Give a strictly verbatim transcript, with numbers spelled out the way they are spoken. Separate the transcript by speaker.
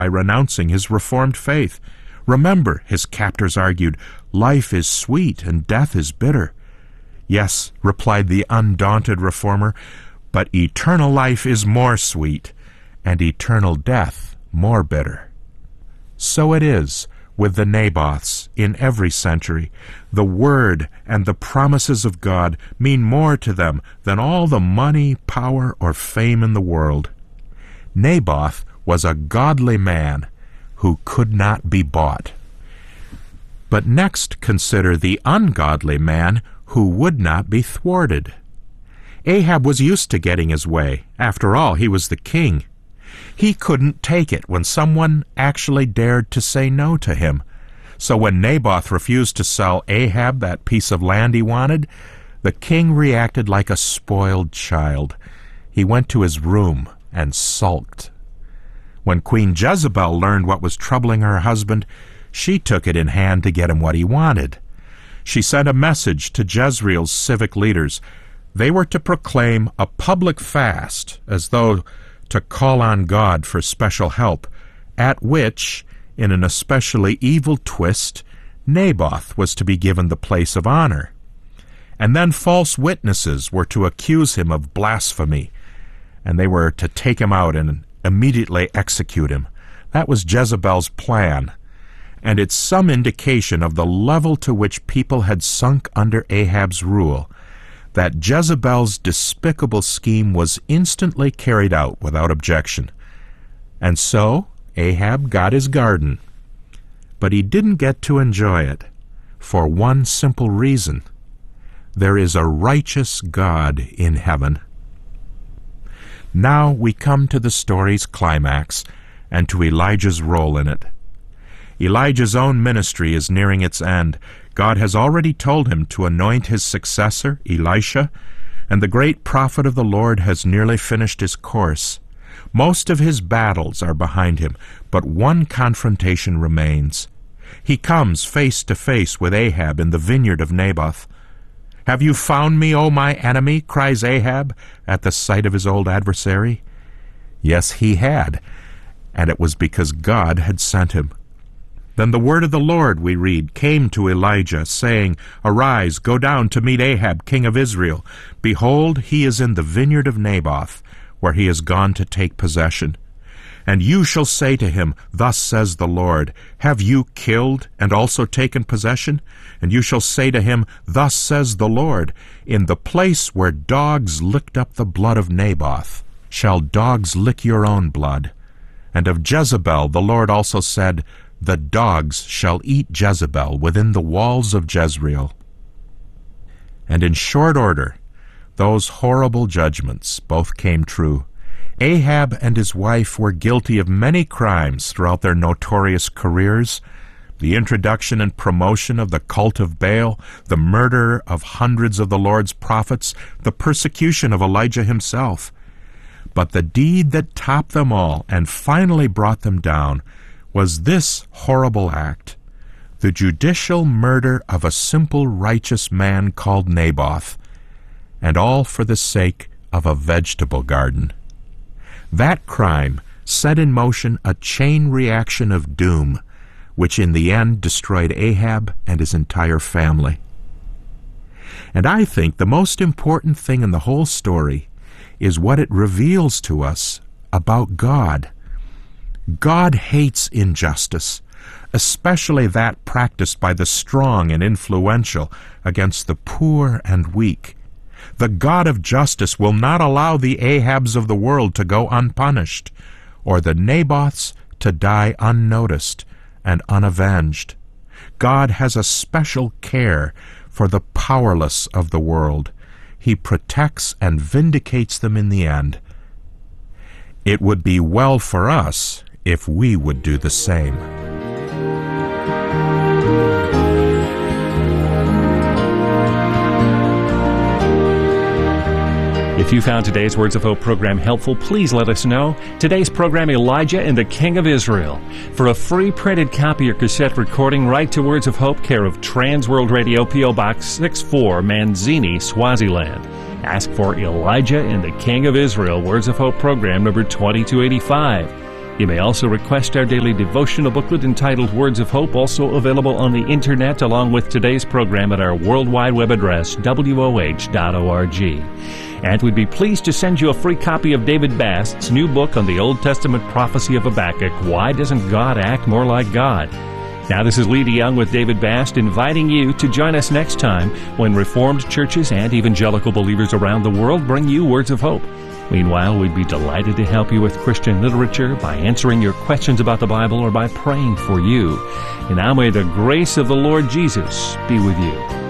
Speaker 1: by renouncing his reformed faith. Remember, his captors argued, life is sweet and death is bitter. Yes, replied the undaunted reformer, but eternal life is more sweet, and eternal death more bitter. So it is with the Naboths in every century. The word and the promises of God mean more to them than all the money, power, or fame in the world. Naboth was a godly man who could not be bought. But next consider the ungodly man who would not be thwarted. Ahab was used to getting his way. After all, he was the king. He couldn't take it when someone actually dared to say no to him. So when Naboth refused to sell Ahab that piece of land he wanted, the king reacted like a spoiled child. He went to his room and sulked. When Queen Jezebel learned what was troubling her husband, she took it in hand to get him what he wanted. She sent a message to Jezreel's civic leaders. They were to proclaim a public fast, as though to call on God for special help, at which, in an especially evil twist, Naboth was to be given the place of honor. And then false witnesses were to accuse him of blasphemy, and they were to take him out and immediately execute him. That was Jezebel's plan, and it's some indication of the level to which people had sunk under Ahab's rule, that Jezebel's despicable scheme was instantly carried out without objection. And so Ahab got his garden. But he didn't get to enjoy it, for one simple reason. There is a righteous God in heaven. Now we come to the story's climax, and to Elijah's role in it. Elijah's own ministry is nearing its end. God has already told him to anoint his successor, Elisha, and the great prophet of the Lord has nearly finished his course. Most of his battles are behind him, but one confrontation remains. He comes face to face with Ahab in the vineyard of Naboth. "Have you found me, O my enemy?" cries Ahab at the sight of his old adversary. Yes, he had, and it was because God had sent him. Then the word of the Lord, we read, came to Elijah, saying, "Arise, go down to meet Ahab, king of Israel. Behold, he is in the vineyard of Naboth, where he has gone to take possession. And you shall say to him, Thus says the Lord, Have you killed and also taken possession? And you shall say to him, Thus says the Lord, In the place where dogs licked up the blood of Naboth, shall dogs lick your own blood. And of Jezebel the Lord also said, The dogs shall eat Jezebel within the walls of Jezreel." And in short order, those horrible judgments both came true. Ahab and his wife were guilty of many crimes throughout their notorious careers: the introduction and promotion of the cult of Baal, the murder of hundreds of the Lord's prophets, the persecution of Elijah himself. But the deed that topped them all and finally brought them down was this horrible act: the judicial murder of a simple righteous man called Naboth, and all for the sake of a vegetable garden. That crime set in motion a chain reaction of doom, which in the end destroyed Ahab and his entire family. And I think the most important thing in the whole story is what it reveals to us about God. God hates injustice, especially that practiced by the strong and influential against the poor and weak. The God of justice will not allow the Ahabs of the world to go unpunished, or the Naboths to die unnoticed and unavenged. God has a special care for the powerless of the world. He protects and vindicates them in the end. It would be well for us if we would do the same.
Speaker 2: If you found today's Words of Hope program helpful, please let us know. Today's program, Elijah and the King of Israel. For a free printed copy or cassette recording, write to Words of Hope, care of Trans World Radio, P O Box six four, Manzini, Swaziland. Ask for Elijah and the King of Israel, Words of Hope program number twenty-two eighty-five. You may also request our daily devotional booklet entitled Words of Hope, also available on the Internet along with today's program at our World Wide Web address, w o h dot org. And we'd be pleased to send you a free copy of David Bast's new book on the Old Testament prophecy of Habakkuk, Why Doesn't God Act More Like God? Now, this is Lee DeYoung with David Bast, inviting you to join us next time when Reformed churches and evangelical believers around the world bring you Words of Hope. Meanwhile, we'd be delighted to help you with Christian literature by answering your questions about the Bible or by praying for you. And now may the grace of the Lord Jesus be with you.